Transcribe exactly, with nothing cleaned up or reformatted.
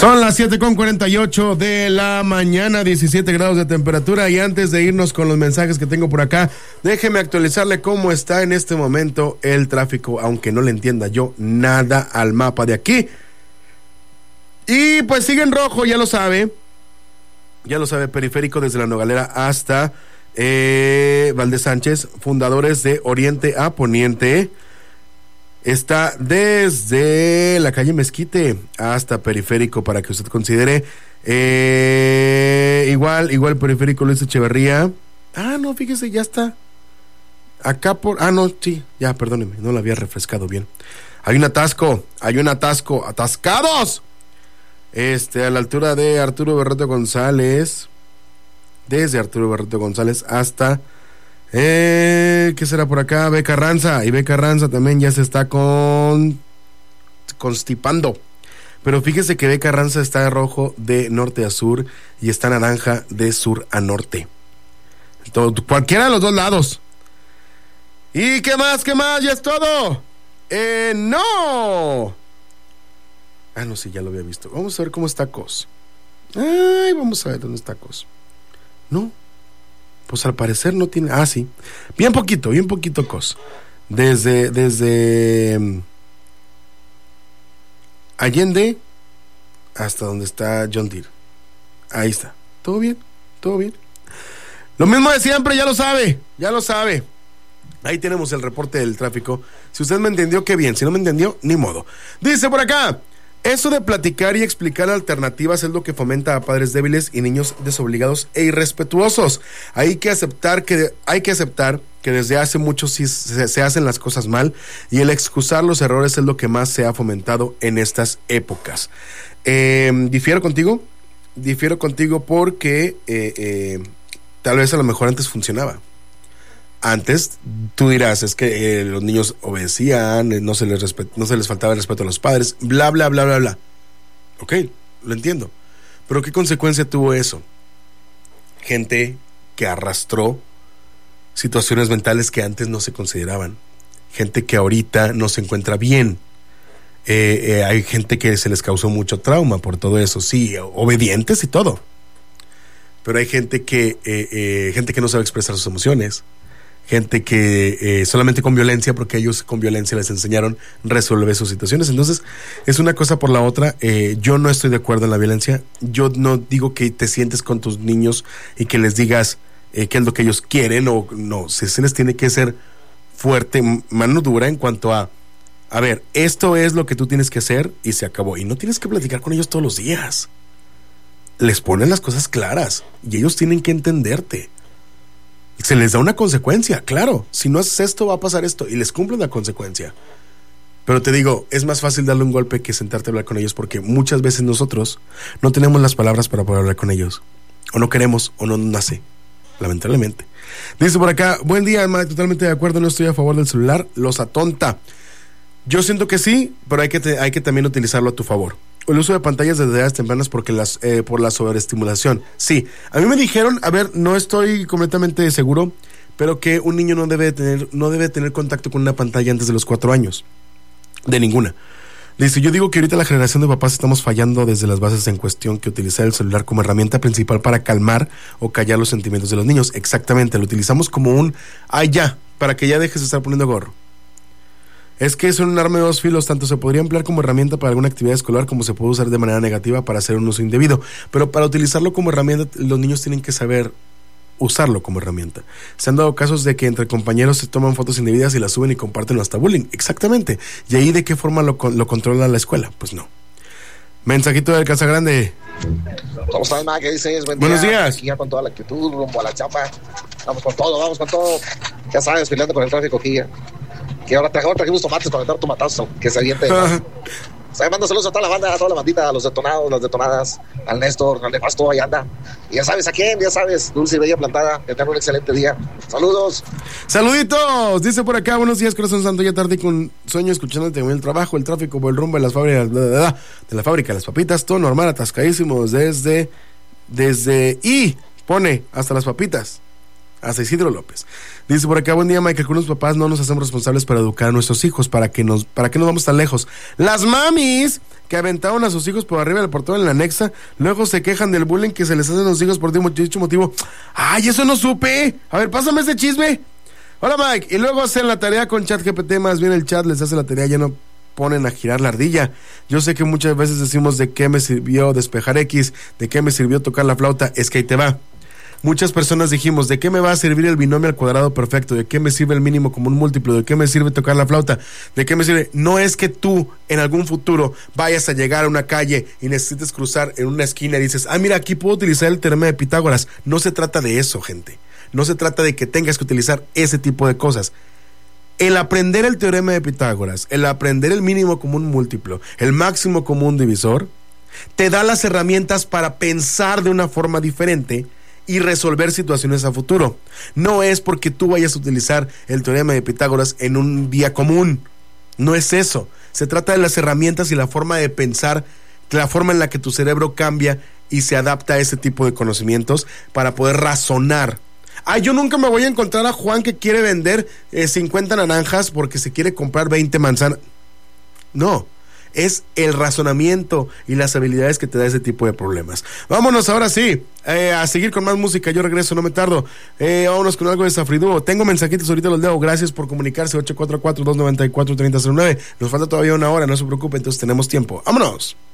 Son las siete con cuarenta y ocho de la mañana, diecisiete grados de temperatura. Y antes de irnos con los mensajes que tengo por acá, déjeme actualizarle cómo está en este momento el tráfico, aunque no le entienda yo nada al mapa de aquí. Y pues sigue en rojo, ya lo sabe. Ya lo sabe, periférico desde la Nogalera hasta eh, Valdez Sánchez, fundadores de Oriente a Poniente. Está desde la calle Mezquite hasta periférico para que usted considere. Eh, igual, igual periférico Luis Echeverría. Ah, no, fíjese, ya está. Acá por... Ah, no, sí, ya, perdóneme, no lo había refrescado bien. Hay un atasco, hay un atasco, atascados. Este, a la altura de Arturo Berrote González. Desde Arturo Berrote González hasta... Eh, ¿qué será por acá? B. Carranza. Y B. Carranza también ya se está con constipando. Pero fíjese que B. Carranza está rojo de norte a sur y está naranja de sur a norte. Todo, cualquiera de los dos lados. ¿Y qué más? ¿Qué más? ¿Ya es todo? Eh, no. Ah, no, sí, ya lo había visto. Vamos a ver cómo está Cos. Ay, vamos a ver dónde está Cos. No. Pues al parecer no tiene... Ah, sí. Bien poquito, bien poquito Cos. Desde... Desde... Allende hasta donde está John Deere. Ahí está. ¿Todo bien? ¿Todo bien? Lo mismo de siempre, ya lo sabe. Ya lo sabe. Ahí tenemos el reporte del tráfico. Si usted me entendió, qué bien. Si no me entendió, ni modo. Dice por acá... Eso de platicar y explicar alternativas es lo que fomenta a padres débiles y niños desobligados e irrespetuosos. Hay que aceptar que hay que aceptar que desde hace mucho sí se, se hacen las cosas mal y el excusar los errores es lo que más se ha fomentado en estas épocas. Eh, difiero contigo, difiero contigo porque eh, eh, tal vez a lo mejor antes funcionaba. Antes, tú dirás, es que eh, los niños obedecían, eh, no, se les respet- no se les faltaba el respeto a los padres, bla, bla, bla, bla, bla. Ok, lo entiendo. Pero ¿qué consecuencia tuvo eso? Gente que arrastró situaciones mentales que antes no se consideraban. Gente que ahorita no se encuentra bien. Eh, eh, hay gente que se les causó mucho trauma por todo eso. Sí, obedientes y todo. Pero hay gente que, eh, eh, gente que no sabe expresar sus emociones. Gente que eh, solamente con violencia, porque ellos con violencia les enseñaron resolver sus situaciones. Entonces es una cosa por la otra. eh, yo no estoy de acuerdo en la violencia. Yo no digo que te sientes con tus niños y que les digas eh, qué es lo que ellos quieren o no. Se, se les tiene que ser fuerte, mano dura en cuanto a a ver, esto es lo que tú tienes que hacer y se acabó. Y no tienes que platicar con ellos todos los días. Les ponen las cosas claras y ellos tienen que entenderte. Se les da una consecuencia, claro. Si no haces esto, va a pasar esto. Y les cumplen la consecuencia. Pero te digo, es más fácil darle un golpe que sentarte a hablar con ellos, porque muchas veces nosotros no tenemos las palabras para poder hablar con ellos. O no queremos, o no nace. Lamentablemente. Dice por acá, buen día, Alma, totalmente de acuerdo, no estoy a favor del celular, los atonta. Yo siento que sí, pero hay que, te, hay que también utilizarlo a tu favor. El uso de pantallas desde edades tempranas porque las, eh, por la sobreestimulación. Sí, a mí me dijeron, a ver, no estoy completamente seguro, pero que un niño no debe tener, no debe tener contacto con una pantalla antes de los cuatro años. De ninguna. Dice, yo digo que ahorita la generación de papás estamos fallando desde las bases en cuestión que utilizar el celular como herramienta principal para calmar o callar los sentimientos de los niños. Exactamente, lo utilizamos como un, ay ya, para que ya dejes de estar poniendo gorro. Es que es un arma de dos filos, tanto se podría emplear como herramienta para alguna actividad escolar como se puede usar de manera negativa para hacer un uso indebido. Pero para utilizarlo como herramienta, los niños tienen que saber usarlo como herramienta. Se han dado casos de que entre compañeros se toman fotos indebidas y las suben y comparten hasta bullying. Exactamente. ¿Y ahí de qué forma lo, lo controla la escuela? Pues no. Mensajito del Casagrande. ¿Cómo estás, ma? ¿Qué dices? Buen Buenos día. días. Aquí ya con toda la actitud, rumbo a la chamba. Vamos con todo, vamos con todo. Ya sabes, peleando con el tráfico aquí. Que ahora trajimos, trajimos tomates para aventar tomatazo, que se aviente. O sea, mando saludos a toda la banda, a toda la bandita, a los detonados, las detonadas, al Néstor, al Nefasto, ahí anda. Y ya sabes a quién, ya sabes, Dulce y Bella Plantada, que tengan un excelente día. Saludos. Saluditos, dice por acá, buenos días, corazón santo, ya tarde con sueño escuchándote en el trabajo, el tráfico, por el rumbo de las fábricas, bla, bla, bla, de la fábrica, las papitas, todo normal, atascadísimos desde, desde, y pone hasta las papitas. Hasta Isidro López. Dice por acá, buen día, Mike. Algunos papás no nos hacemos responsables para educar a nuestros hijos. ¿Para que nos, para qué nos vamos tan lejos? Las mamis que aventaron a sus hijos por arriba del portón en la anexa, luego se quejan del bullying que se les hace a los hijos por dicho motivo. ¡Ay, eso no supe! A ver, pásame ese chisme. Hola, Mike. Y luego hacen la tarea con ChatGPT, más bien el chat les hace la tarea, ya no ponen a girar la ardilla. Yo sé que muchas veces decimos de qué me sirvió despejar X, de qué me sirvió tocar la flauta, es que ahí te va. Muchas personas dijimos, ¿de qué me va a servir el binomio al cuadrado perfecto? ¿De qué me sirve el mínimo común múltiplo? ¿De qué me sirve tocar la flauta? ¿De qué me sirve? No es que tú en algún futuro vayas a llegar a una calle y necesites cruzar en una esquina y dices, ah, mira, aquí puedo utilizar el teorema de Pitágoras. No se trata de eso, gente. No se trata de que tengas que utilizar ese tipo de cosas. El aprender el teorema de Pitágoras, el aprender el mínimo común múltiplo, el máximo común divisor, te da las herramientas para pensar de una forma diferente y resolver situaciones a futuro. No es porque tú vayas a utilizar el teorema de Pitágoras en un día común. No es eso. Se trata de las herramientas y la forma de pensar, la forma en la que tu cerebro cambia y se adapta a ese tipo de conocimientos para poder razonar. Ay, yo nunca me voy a encontrar a Juan que quiere vender eh, cincuenta naranjas porque se quiere comprar veinte manzanas. No. Es el razonamiento y las habilidades que te da ese tipo de problemas. Vámonos ahora sí eh, a seguir con más música. Yo regreso, no me tardo. Eh, vámonos con algo de Safridúo. Tengo mensajitos, ahorita los leo. Gracias por comunicarse. ocho cuatro cuatro, dos nueve cuatro, tres cero cero nueve. Nos falta todavía una hora, no se preocupe, entonces tenemos tiempo. Vámonos.